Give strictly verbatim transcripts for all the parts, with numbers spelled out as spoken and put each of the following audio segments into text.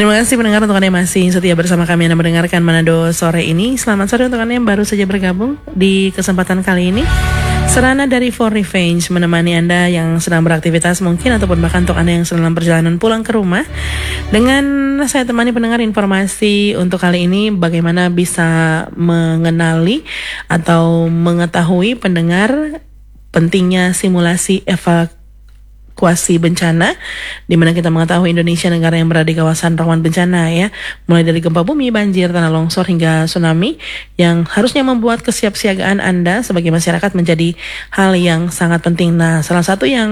Terima kasih pendengar untuk Anda yang masih setia bersama kami Anda mendengarkan Manado sore ini. Selamat sore untuk Anda yang baru saja bergabung di kesempatan kali ini. Serana dari For Revenge menemani Anda yang sedang beraktivitas mungkin ataupun bahkan untuk Anda yang sedang dalam perjalanan pulang ke rumah. Dengan saya temani pendengar informasi untuk kali ini bagaimana bisa mengenali atau mengetahui pendengar pentingnya simulasi evakuasi evakuasi bencana, di mana kita mengetahui Indonesia negara yang berada di kawasan rawan bencana ya, mulai dari gempa bumi, banjir, tanah longsor hingga tsunami, yang harusnya membuat kesiapsiagaan Anda sebagai masyarakat menjadi hal yang sangat penting. Nah, salah satu yang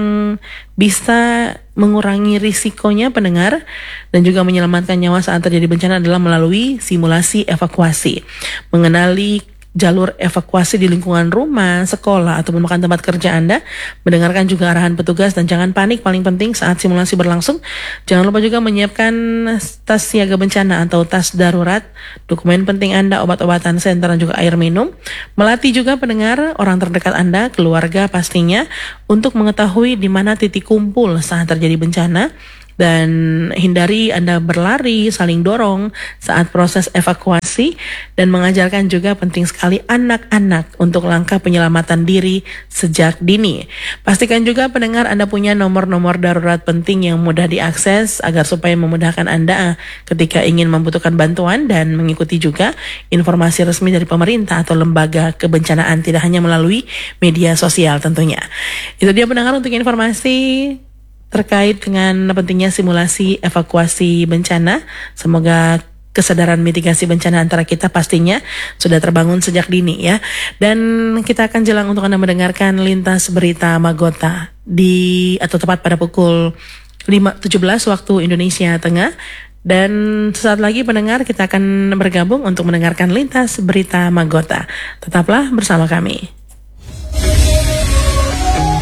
bisa mengurangi risikonya pendengar dan juga menyelamatkan nyawa saat terjadi bencana adalah melalui simulasi evakuasi, mengenali jalur evakuasi di lingkungan rumah, sekolah, ataupun bahkan tempat kerja Anda, mendengarkan juga arahan petugas dan jangan panik paling penting saat simulasi berlangsung. Jangan lupa juga menyiapkan tas siaga bencana atau tas darurat, dokumen penting Anda, obat-obatan, senter, dan juga air minum. Melatih juga pendengar, orang terdekat Anda, keluarga pastinya, untuk mengetahui di mana titik kumpul saat terjadi bencana. Dan hindari Anda berlari, saling dorong saat proses evakuasi, dan mengajarkan juga penting sekali anak-anak untuk langkah penyelamatan diri sejak dini. Pastikan juga pendengar Anda punya nomor-nomor darurat penting yang mudah diakses agar supaya memudahkan Anda ketika ingin membutuhkan bantuan dan mengikuti juga informasi resmi dari pemerintah atau lembaga kebencanaan, tidak hanya melalui media sosial tentunya. Itu dia pendengar untuk informasi terkait dengan pentingnya simulasi evakuasi bencana. Semoga kesadaran mitigasi bencana antara kita pastinya sudah terbangun sejak dini ya. Dan kita akan jelang untuk Anda mendengarkan lintas berita Magota di atau tepat pada pukul lima tujuh belas waktu Indonesia Tengah. Dan sesaat lagi pendengar kita akan bergabung untuk mendengarkan lintas berita Magota. Tetaplah bersama kami.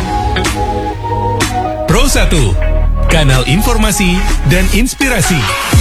Pro satu, kanal informasi dan inspirasi.